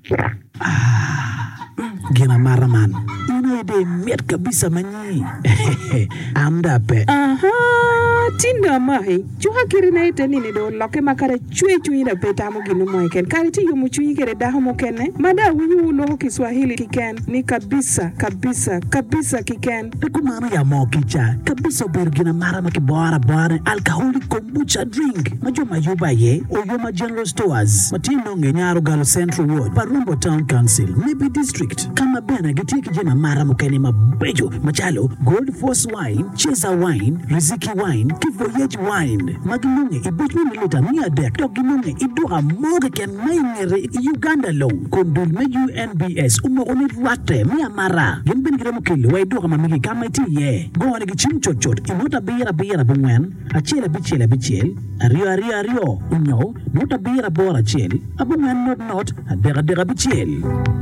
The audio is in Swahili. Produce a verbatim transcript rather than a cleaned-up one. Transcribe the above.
Gina maraman. Ina ide miat kabisa manyi. Amda pe. Aha, tinda mai. Chuha kirina ite nini do loke makare chui chui na peta mo ginu mo iken. Kari ti yumu chui kere daho mo kene. Mada huyu loho Kiswahili kiken. Ni kabisa, kabisa, kabisa kiken. Eku mama ya mo kicha. Kabisa beru gina marama ki bora bora. Alcoholic kombucha drink. Majo mayuba ye. Oyoma General Stores. Matino ngenyaro Galo Central Ward. Parumbo Town Council. Maybe District. Kama bena gitiki jema mara mukene mabejo. Machalo. Gold Force Wine. Cheza Wine. Riziki Wine. Kivoyage Wine. Maginunge. Ibutmi milita mia dek. Toginunge. Iduha moge ken maingere. Uganda low. Kondul me U N B S. Umo oni rate. Mia mara. Gimbin giremo kili. Wa iduha mamigi kama iti ye. Go wani gichim chot chot. Imota bira bira bungwen. Achela bichela bichel. Ario ario ario. Unyo. Nota bira bora chel. Abungwen not not. Adera dera bichel.